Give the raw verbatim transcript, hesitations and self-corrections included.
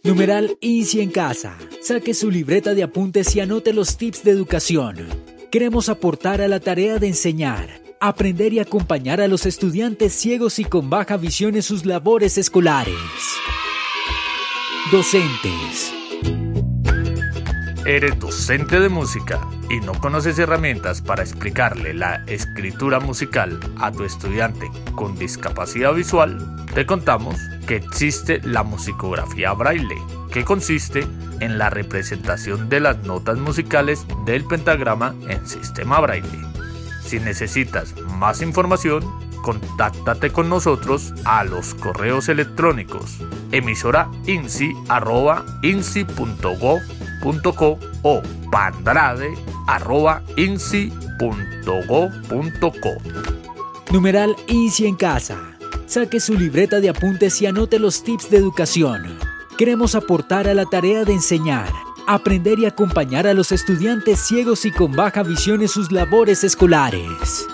Numeral INSI en casa. Saque su libreta de apuntes y anote los tips de educación. Queremos aportar a la tarea de enseñar, aprender y acompañar a los estudiantes ciegos y con baja visión en sus labores escolares. Docentes. ¿Eres docente de música y no conoces herramientas para explicarle la escritura musical a tu estudiante con discapacidad visual? Te contamos que existe la musicografía braille, que consiste en la representación de las notas musicales del pentagrama en sistema braille. Si necesitas más información, contáctate con nosotros a los correos electrónicos emisora insi arroba insi punto gob punto co o pandrade arroba insi punto gob punto co. Numeral INSI en casa. Saque su libreta de apuntes y anote los tips de educación. Queremos aportar a la tarea de enseñar, aprender y acompañar a los estudiantes ciegos y con baja visión en sus labores escolares.